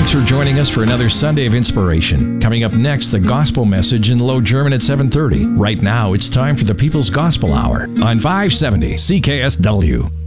Thanks for joining us for another Sunday of Inspiration. Coming up next, the Gospel Message in Low German at 7:30. Right now, it's time for the People's Gospel Hour on 570 CKSW.